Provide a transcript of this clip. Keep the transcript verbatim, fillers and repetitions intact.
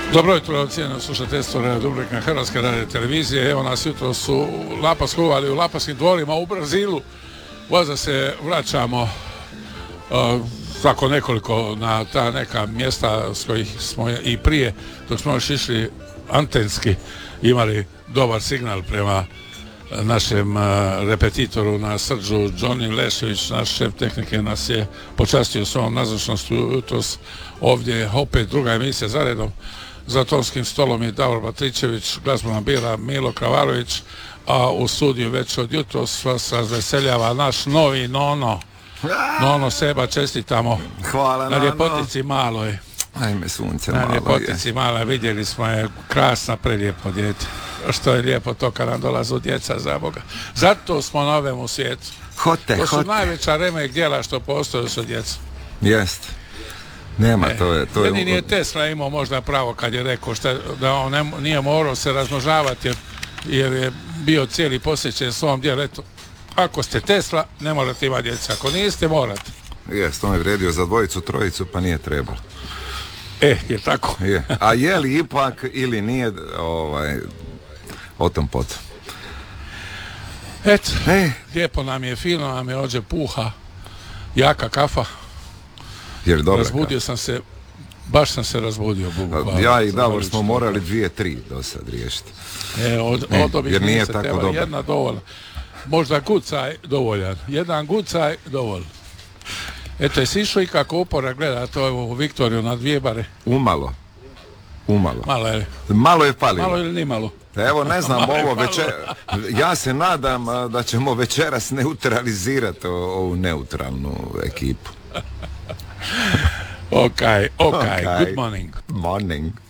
Dobro jutro, cijenjeno slušateljstvo Radio Dubrovnika, Hrvatske radio televizije. Evo nas jutro su Lapa skuvali u Lapaskim dvorima u Brazilu. Voza se vraćamo uh, svako nekoliko na ta neka mjesta s kojih smo i prije, dok smo još išli antenski, imali dobar signal prema našem uh, repetitoru na Srđu. Johnny Lešević, naš šef tehnike, nas je počastio svom nazočnostu jutros ovdje, opet druga emisija za redom. Za tonskim stolom je Davor Batričević, glazbena bila Milo Kravarović, a u studiju već od jutros vas razveseljava naš novi Nono. Nono Seba, čestitamo. Hvala, na ljepotici maloj. Ajme sunce na malo. Na ljepotici maloj, vidjeli smo je, krasna, prelijepo dijete. Što je lijepo to kad nam dolazu djeca, za Boga. Zato smo na ovom svijetu. Hote, to su hote. najveća remek djela što postoje su djeca. Jest. Nema, e, to je... To jedini je... je Tesla imao možda pravo kad je rekao šta, da on ne, nije morao se razmnožavati jer, jer je bio cijeli posjećen svom djelu. Eto, ako ste Tesla, ne morate imati djeca. Ako niste, morate. Jest, on je vredio za dvojicu, trojicu, pa nije trebalo. E, je tako? Je. A je li ipak ili nije, ovaj, o tom potom. Eto, e. lijepo nam je, fino nam je, ođe puha, jaka kafa. Jer dobra razbudio kafa. sam se, baš sam se razbudio. Bogu, ja i Davor smo morali dvije, tri do sad riješiti. E, od, e, od ovih jer nije se tako treba, dobro. Jedna dovoljna. Možda gucaj dovoljan. Jedan gucaj dovoljan. Eto, jesi išao i kako upora gleda to u Viktoriju na dvije bare? Umalo. Umalo. Malo je. Malo je falilo. Malo ili ni malo? Evo, ne znam, ovo večer... Ja se nadam da ćemo večeras neutralizirati ovu neutralnu ekipu. Ok, ok, good morning. Morning.